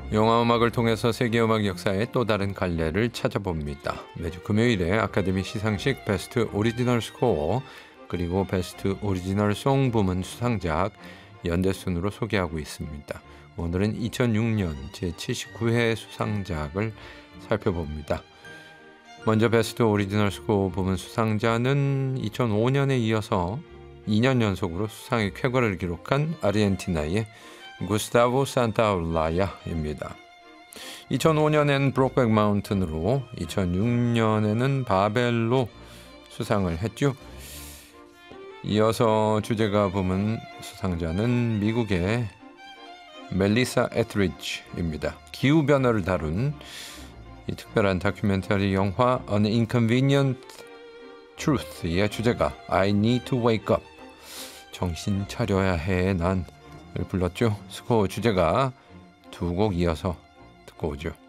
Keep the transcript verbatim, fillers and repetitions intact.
영화음악을 통해서 세계음악 역사의 또 다른 갈래를 찾아봅니다. 매주 금요일에 아카데미 시상식 베스트 오리지널 스코어 그리고 베스트 오리지널 송 부문 수상작 연대순으로 소개하고 있습니다. 오늘은 이천육 년 제칠십구 회 수상작을 살펴봅니다. 먼저 베스트 오리지널 스코어 부문 수상자는 이천오 년에 이어서 이 년 연속으로 수상의 쾌거를 기록한 아르헨티나의 구스타보 산타올라야입니다. 이천오 년엔 브록백 마운튼으로, 이천육 년에는 바벨로 수상을 했죠. 이어서 주제가 부문 수상자는 미국의 멜리사 에트리지입니다. 기후변화를 다룬 이 특별한 다큐멘터리 영화 An Inconvenient Truth의 주제가 I Need to Wake Up, 정신 차려야 해 난을 불렀죠. 스코어 주제가 두 곡 이어서 듣고 오죠.